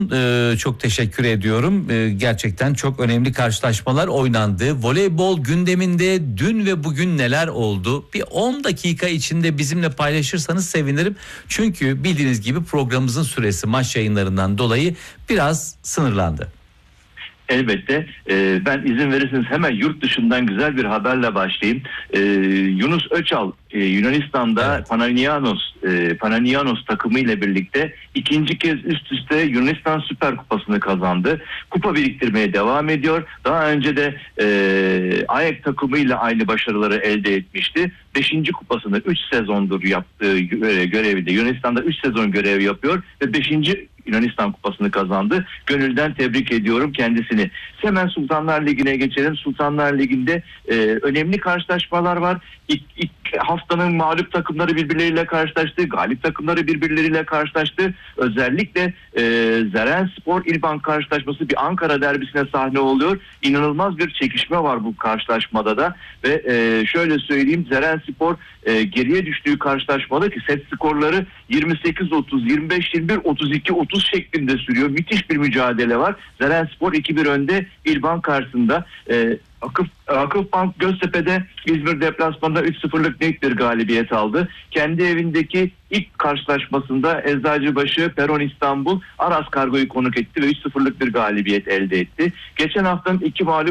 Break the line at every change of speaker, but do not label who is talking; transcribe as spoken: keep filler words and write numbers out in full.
Ee, çok teşekkür ediyorum. Ee, gerçekten çok önemli karşılaşmalar oynandı. Voleybol gündeminde dün ve bugün neler oldu? Bir on dakika içinde bizimle paylaşırsanız sevinirim. Çünkü bildiğiniz gibi programımızın süresi maç yayınlarından dolayı biraz sınırlandı.
Elbette. Ee, ben izin verirseniz hemen yurt dışından güzel bir haberle başlayayım. Ee, Yunus Öçal e, Yunanistan'da evet. Panathinaikos e, Panathinaikos takımı ile birlikte ikinci kez üst üste Yunanistan Süper Kupası'nı kazandı. Kupa biriktirmeye devam ediyor. Daha önce de e, Ajax takımıyla aynı başarıları elde etmişti. Beşinci kupasını üç sezondur yaptığı görevde Yunanistan'da üç sezon görev yapıyor ve beşinci Yunanistan kupasını kazandı. Gönülden tebrik ediyorum kendisini. Hemen Sultanlar Ligi'ne geçelim. Sultanlar Ligi'nde e, önemli karşılaşmalar var. İlk, ilk haftanın mağlup takımları birbirleriyle karşılaştı. Galip takımları birbirleriyle karşılaştı. Özellikle e, Zerenspor İlban karşılaşması bir Ankara derbisine sahne oluyor. İnanılmaz bir çekişme var bu karşılaşmada da. Ve e, şöyle söyleyeyim, Zerenspor e, geriye düştüğü karşılaşmada ki set skorları yirmi sekiz otuz, yirmi beş yirmi bir, otuz iki otuz şeklinde sürüyor. Müthiş bir mücadele var. Zerenspor iki bir önde İlban karşısında. E, Akıf, Akıfbank Göztepe'de İzmir deplasmanında üç sıfırlık net bir galibiyet aldı. Kendi evindeki ilk karşılaşmasında Eczacıbaşı Peron İstanbul Aras Kargo'yu konuk etti ve üç sıfırlık bir galibiyet elde etti. Geçen haftanın iki mağlup